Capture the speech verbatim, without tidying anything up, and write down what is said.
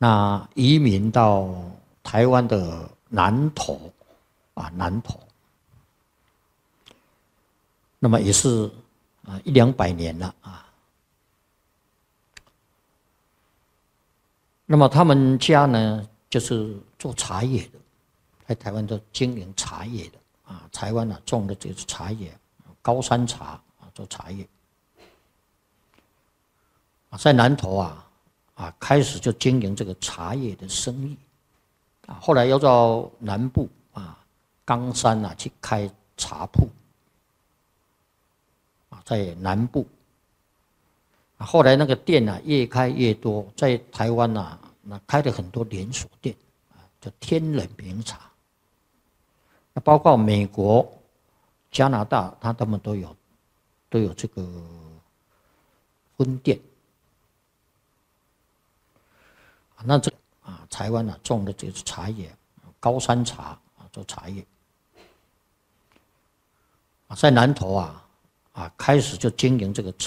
那移民到台湾的南投啊，南投，那么也是啊一两百年了啊。那么他们家呢，就是做茶叶的，在台湾都经营茶叶的啊。台湾啊种的这个茶叶，高山茶啊，做茶叶。啊，在南投啊啊开始就经营这个茶叶的生意啊，后来又到南部啊冈山啊去开茶铺啊，在南部。后来那个店啊越开越多，在台湾啊那开了很多连锁店啊，叫天人茗茶。那包括美国、加拿大，它他们都有都有这个分店。那这啊台湾啊种的这个茶叶，高山茶啊做茶叶。啊，在南投啊啊开始就经营这个